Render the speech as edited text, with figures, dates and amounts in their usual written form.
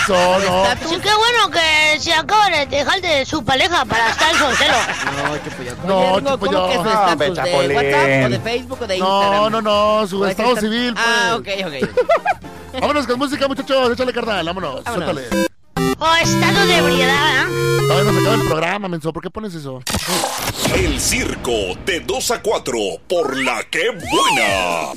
pasó? No. Sí, qué bueno que se acaba de dejar de su pareja para estar soltero. No, ¿Cómo Chipo, que su yo. estatus? ¿De Chapulín. WhatsApp o de Facebook o de Instagram? No, su ¿O de estado qué civil, pues. Ah, ok. Vámonos con música, muchachos. Échale, carnal, vámonos. Suéltale. O estado de ebriedad, ¿eh? Todavía no se acaba el programa, menso. ¿Por qué pones eso? El circo de 2 a 4 por La Que Buena.